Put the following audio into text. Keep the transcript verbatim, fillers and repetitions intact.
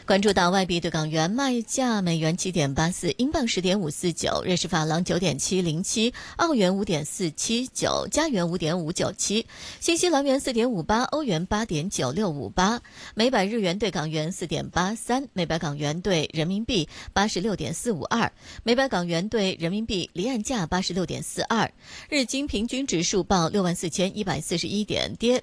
关注到外币对港元卖价：美元七点八四，英镑十点五四九，瑞士法郎九点七零七，澳元五点四七九，加元五点五九七，新西兰元四点五八，欧元八点九六五八，每百日元对港元四点八三，每百港元对人民币八十六点四五二，每百港元对人民币离岸价八十六点四二。日经平均指数报六万四千一百四十一点，跌